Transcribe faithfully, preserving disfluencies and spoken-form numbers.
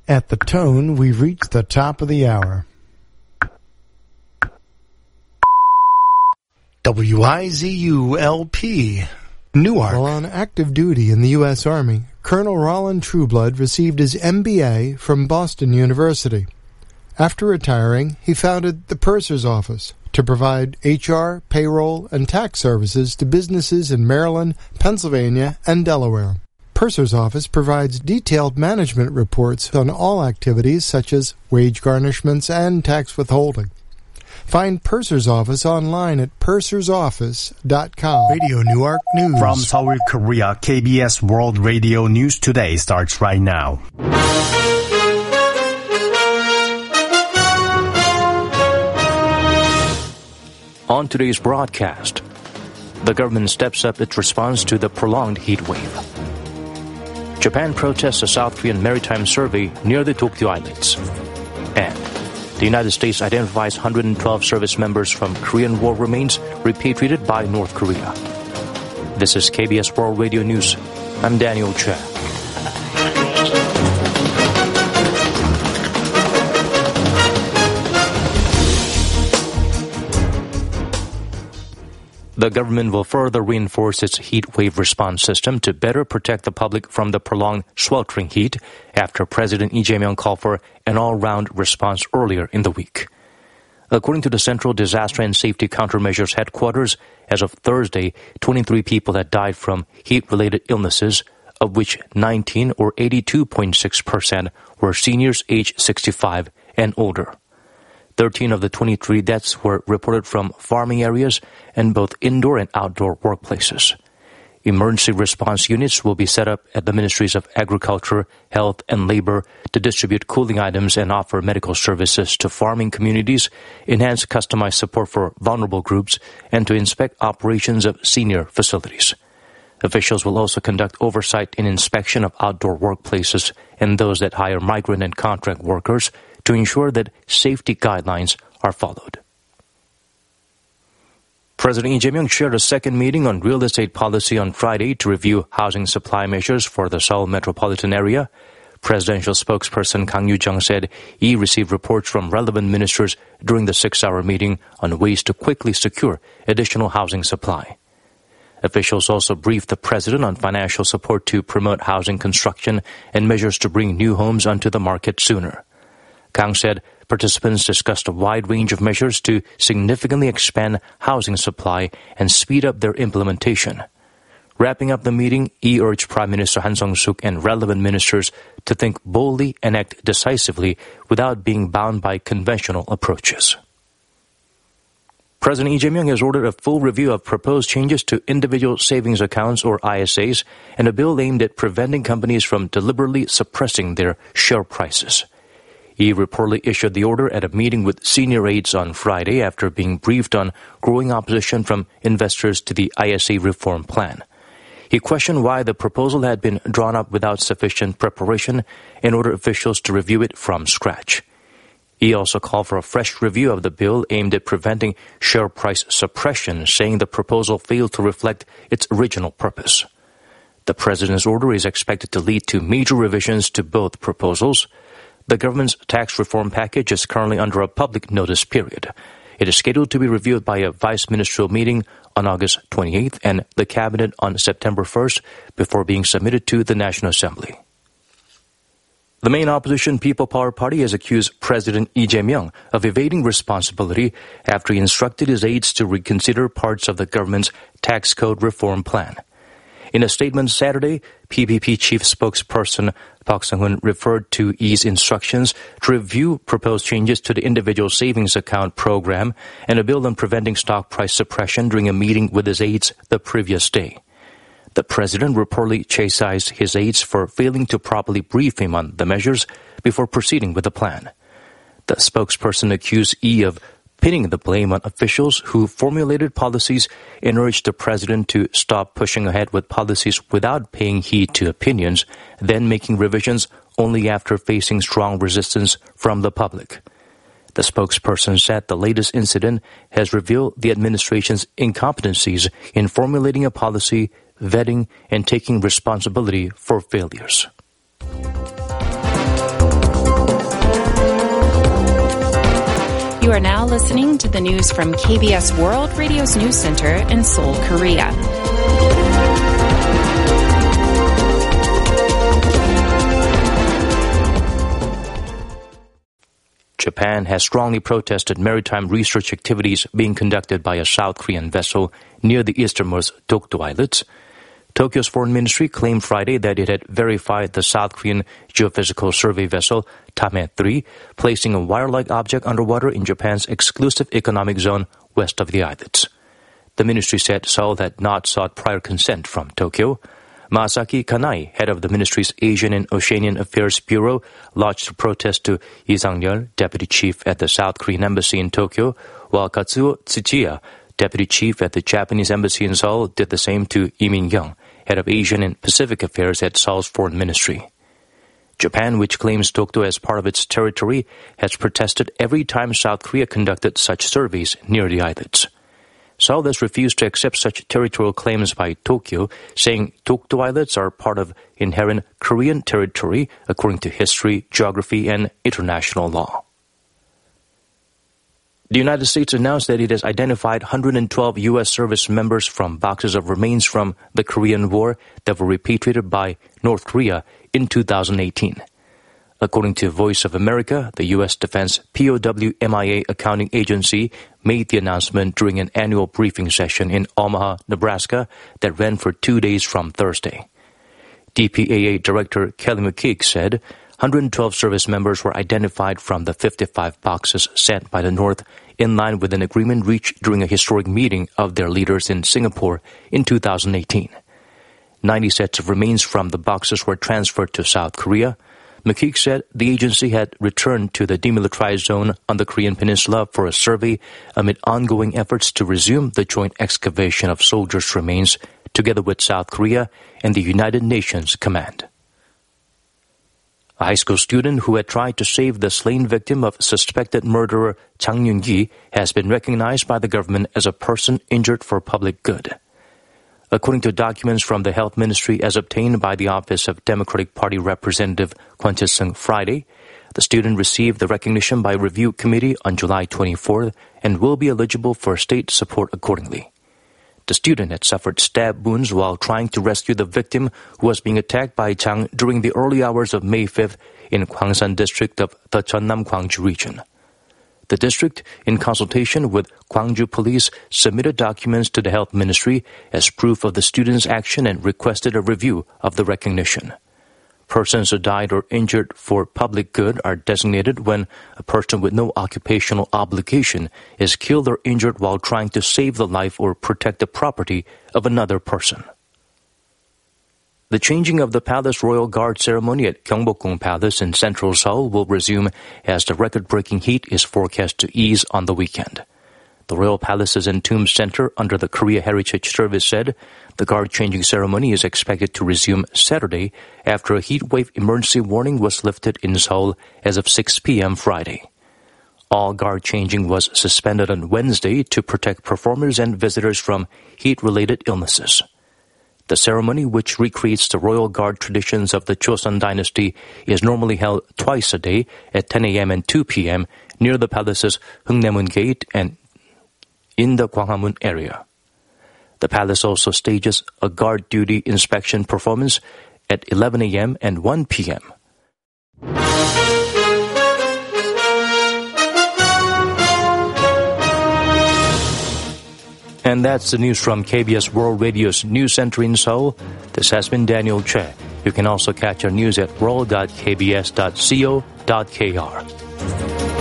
At the tone, we've reached the top of the hour. W I Z U L P, Newark. While on active duty in the U S Army, Colonel Roland Trueblood received his M B A from Boston University. After retiring, he founded the Purser's Office to provide H R, payroll, and tax services to businesses in Maryland, Pennsylvania, and Delaware. Purser's Office provides detailed management reports on all activities such as wage garnishments and tax withholding. Find Purser's Office online at pursers office dot com. Radio Newark News. From Seoul, Korea, K B S World Radio News Today starts right now. On today's broadcast, the government steps up its response to the prolonged heat wave. Japan protests a South Korean maritime survey near the Tokyo Islets. And the United States identifies one hundred twelve service members from Korean War remains repatriated by North Korea. This is K B S World Radio News. I'm Daniel Che. The government will further reinforce its heat wave response system to better protect the public from the prolonged sweltering heat after President Lee Jae-myung called for an all-round response earlier in the week. According to the Central Disaster and Safety Countermeasures Headquarters, as of Thursday, twenty-three people had died from heat-related illnesses, of which nineteen or eighty-two point six percent were seniors aged sixty-five and older. thirteen of the twenty-three deaths were reported from farming areas and both indoor and outdoor workplaces. Emergency response units will be set up at the Ministries of Agriculture, Health, and Labor to distribute cooling items and offer medical services to farming communities, enhance customized support for vulnerable groups, and to inspect operations of senior facilities. Officials will also conduct oversight and inspection of outdoor workplaces and those that hire migrant and contract workers to ensure that safety guidelines are followed. President Lee Jae-myung chaired a second meeting on real estate policy on Friday to review housing supply measures for the Seoul metropolitan area. Presidential spokesperson Kang Yoo-jung said he received reports from relevant ministers during the six-hour meeting on ways to quickly secure additional housing supply. Officials also briefed the president on financial support to promote housing construction and measures to bring new homes onto the market sooner. Kang said participants discussed a wide range of measures to significantly expand housing supply and speed up their implementation. Wrapping up the meeting, he urged Prime Minister Han Sung-suk and relevant ministers to think boldly and act decisively without being bound by conventional approaches. President Lee Jae-myung has ordered a full review of proposed changes to individual savings accounts or I S As and a bill aimed at preventing companies from deliberately suppressing their share prices. He reportedly issued the order at a meeting with senior aides on Friday after being briefed on growing opposition from investors to the I S A reform plan. He questioned why the proposal had been drawn up without sufficient preparation and ordered officials to review it from scratch. He also called for a fresh review of the bill aimed at preventing share price suppression, saying the proposal failed to reflect its original purpose. The president's order is expected to lead to major revisions to both proposals. The government's tax reform package is currently under a public notice period. It is scheduled to be reviewed by a vice ministerial meeting on August twenty-eighth and the cabinet on September first before being submitted to the National Assembly. The main opposition People Power Party has accused President Lee Jae-myung of evading responsibility after he instructed his aides to reconsider parts of the government's tax code reform plan. In a statement Saturday, P P P chief spokesperson Park Sung-hoon referred to Lee's instructions to review proposed changes to the individual savings account program and a bill on preventing stock price suppression during a meeting with his aides the previous day. The president reportedly chastised his aides for failing to properly brief him on the measures before proceeding with the plan. The spokesperson accused Lee of pinning the blame on officials who formulated policies and urged the president to stop pushing ahead with policies without paying heed to opinions, then making revisions only after facing strong resistance from the public. The spokesperson said the latest incident has revealed the administration's incompetencies in formulating a policy, vetting, and taking responsibility for failures. are now listening to the news from K B S World Radio's News Center in Seoul, Korea. Japan has strongly protested maritime research activities being conducted by a South Korean vessel near the easternmost Dokdo Islets. Tokyo's foreign ministry claimed Friday that it had verified the South Korean geophysical survey vessel Tame three, placing a wire-like object underwater in Japan's exclusive economic zone west of the islets. The ministry said Seoul had not sought prior consent from Tokyo. Masaki Kanai, head of the ministry's Asian and Oceanian Affairs Bureau, lodged a protest to Lee Sang-yeol, deputy chief at the South Korean embassy in Tokyo, while Katsuo Tsuchiya, deputy chief at the Japanese embassy in Seoul, did the same to Lee Min-kyung, head of Asian and Pacific Affairs at Seoul's foreign ministry. Japan, which claims Dokdo as part of its territory, has protested every time South Korea conducted such surveys near the islets. Seoul has refused to accept such territorial claims by Tokyo, saying Dokdo Islets are part of inherent Korean territory according to history, geography, and international law. The United States announced that it has identified one hundred twelve U S service members from boxes of remains from the Korean War that were repatriated by North Korea in two thousand eighteen. According to Voice of America, the U S Defense P O W M I A accounting agency made the announcement during an annual briefing session in Omaha, Nebraska that ran for two days from Thursday. D P A A Director Kelly McKeague said one hundred twelve service members were identified from the fifty-five boxes sent by the North in line with an agreement reached during a historic meeting of their leaders in Singapore in two thousand eighteen. ninety sets of remains from the boxes were transferred to South Korea. McKeague said the agency had returned to the demilitarized zone on the Korean peninsula for a survey amid ongoing efforts to resume the joint excavation of soldiers' remains together with South Korea and the United Nations Command. A high school student who had tried to save the slain victim of suspected murderer Chang Yun-gi has been recognized by the government as a person injured for public good. According to documents from the Health Ministry as obtained by the Office of Democratic Party Representative Kwon Tae-sung Friday, the student received the recognition by a review committee on July twenty-fourth and will be eligible for state support accordingly. The student had suffered stab wounds while trying to rescue the victim who was being attacked by Chang during the early hours of May fifth in Gwangsan district of the Jeonnam Gwangju region. The district, in consultation with Gwangju Police, submitted documents to the Health Ministry as proof of the student's action and requested a review of the recognition. Persons who died or injured for public good are designated when a person with no occupational obligation is killed or injured while trying to save the life or protect the property of another person. The changing of the Palace Royal Guard ceremony at Gyeongbokgung Palace in central Seoul will resume as the record-breaking heat is forecast to ease on the weekend. The Royal Palace's Entomb Center under the Korea Heritage Service said the guard-changing ceremony is expected to resume Saturday after a heatwave emergency warning was lifted in Seoul as of six p.m. Friday. All guard-changing was suspended on Wednesday to protect performers and visitors from heat-related illnesses. The ceremony, which recreates the royal guard traditions of the Joseon dynasty, is normally held twice a day at ten a.m. and two p.m. near the palace's Hungnaemun Gate and in the Gwanghwamun area. The palace also stages a guard duty inspection performance at eleven a.m. and one p.m. And that's the news from K B S World Radio's News Center in Seoul. This has been Daniel Che. You can also catch our news at world dot k b s dot co dot k r.